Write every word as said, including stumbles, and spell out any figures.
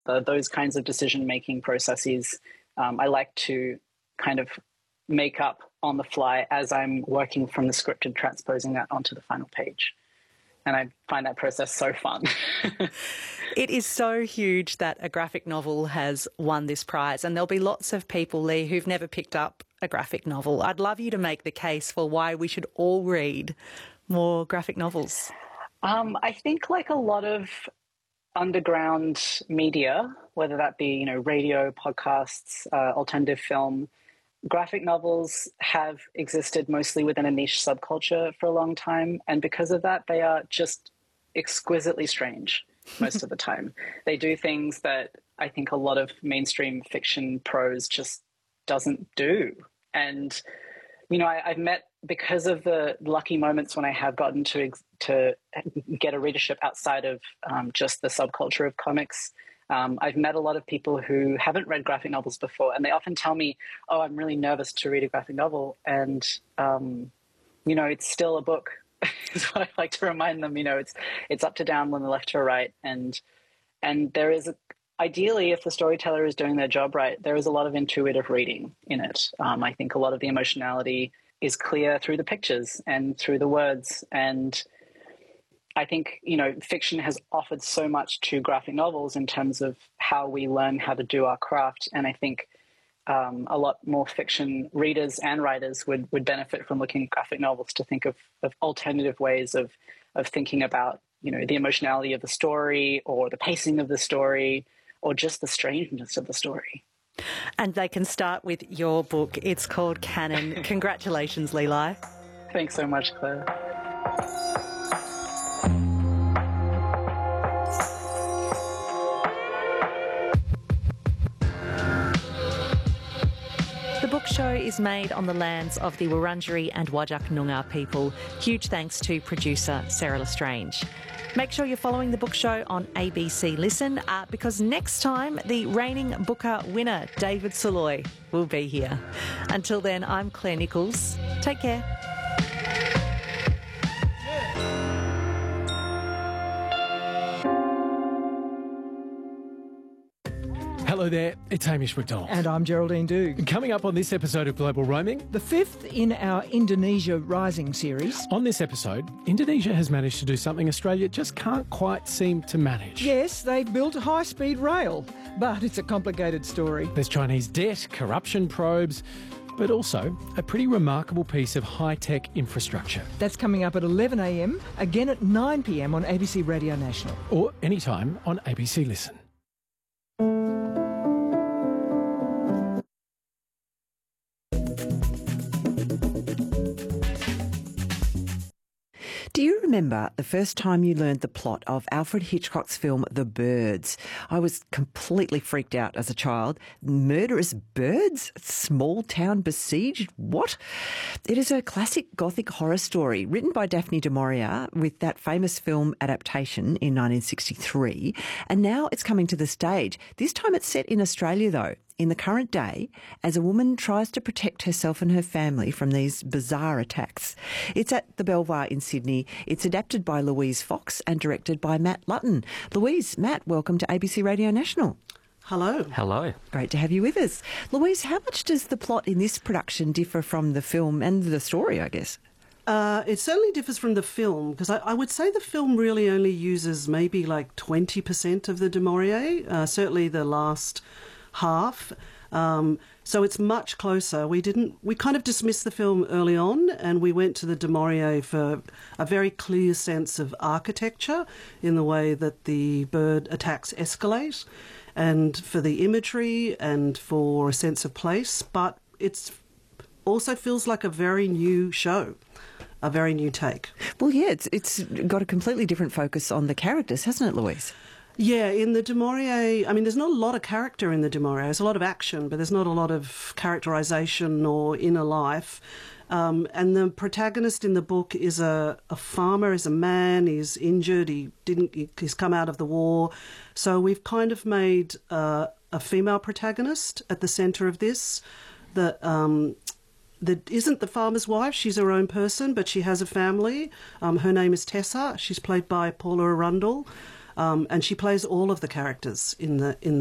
the, those kinds of decision-making processes, um, I like to kind of make up on the fly as I'm working from the script and transposing that onto the final page. And I find that process so fun. It is so huge that a graphic novel has won this prize, and there'll be lots of people, Lee, who've never picked up a graphic novel. I'd love you to make the case for why we should all read more graphic novels. Um, I think like a lot of underground media, whether that be, you know, radio, podcasts, uh, alternative film, graphic novels have existed mostly within a niche subculture for a long time. And because of that, they are just exquisitely strange most of the time. They do things that I think a lot of mainstream fiction prose just doesn't do. And, you know, I, I've met, because of the lucky moments when I have gotten to to get a readership outside of um, just the subculture of comics, um, I've met a lot of people who haven't read graphic novels before, and they often tell me, oh, I'm really nervous to read a graphic novel. And, um, you know, it's still a book, is what I like to remind them. You know, it's it's up to down when the left to right. And, and there is, a, ideally, if the storyteller is doing their job right, there is a lot of intuitive reading in it. Um, I think a lot of the emotionality is clear through the pictures and through the words. And I think, you know, fiction has offered so much to graphic novels in terms of how we learn how to do our craft. And I think um, a lot more fiction readers and writers would, would benefit from looking at graphic novels to think of, of alternative ways of, of thinking about, you know, the emotionality of the story, or the pacing of the story, or just the strangeness of the story. And they can start with your book. It's called Canon. Congratulations, Leeli. Thanks so much, Claire. The book show is made on the lands of the Wurundjeri and Whadjuk Noongar people. Huge thanks to producer Sarah Lestrange. Make sure you're following the book show on A B C Listen, uh, because next time the reigning Booker winner, David Saloy, will be here. Until then, I'm Claire Nichols. Take care. Hello there, it's Hamish McDonald. And I'm Geraldine Doogue. Coming up on this episode of Global Roaming, the fifth in our Indonesia Rising series. On this episode, Indonesia has managed to do something Australia just can't quite seem to manage. Yes, they've built high-speed rail, but it's a complicated story. There's Chinese debt, corruption probes, but also a pretty remarkable piece of high-tech infrastructure. That's coming up at eleven a m, again at nine p m on A B C Radio National. Or anytime on A B C Listen. Do you remember the first time you learned the plot of Alfred Hitchcock's film The Birds? I was completely freaked out as a child. Murderous birds? Small town besieged? What? It is a classic Gothic horror story written by Daphne du Maurier with that famous film adaptation in nineteen sixty-three. And now it's coming to the stage. This time it's set in Australia, though, in the current day, as a woman tries to protect herself and her family from these bizarre attacks. It's at the Belvoir in Sydney. It's adapted by Louise Fox and directed by Matt Lutton. Louise, Matt, welcome to A B C Radio National. Hello. Hello. Great to have you with us. Louise, how much does the plot in this production differ from the film and the story, I guess? Uh, it certainly differs from the film, because I, I would say the film really only uses maybe like twenty percent of the du Maurier, uh, certainly the last half. Um, so it's much closer. We didn't. We kind of dismissed the film early on, and we went to the du Maurier for a very clear sense of architecture in the way that the bird attacks escalate, and for the imagery and for a sense of place. But it's also feels like a very new show, a very new take. Well, yeah, it's it's got a completely different focus on the characters, hasn't it, Louise? Yeah, in the du Maurier, I mean, there's not a lot of character in the du Maurier. There's a lot of action, but there's not a lot of characterisation or inner life. Um, and the protagonist in the book is a, a farmer, is a man, he's injured, he didn't, he's come out of the war. So we've kind of made uh, a female protagonist at the centre of this that um, that isn't the farmer's wife. She's her own person, but she has a family. Um, her name is Tessa. She's played by Paula Arundel. um, and she plays all of the characters in the in the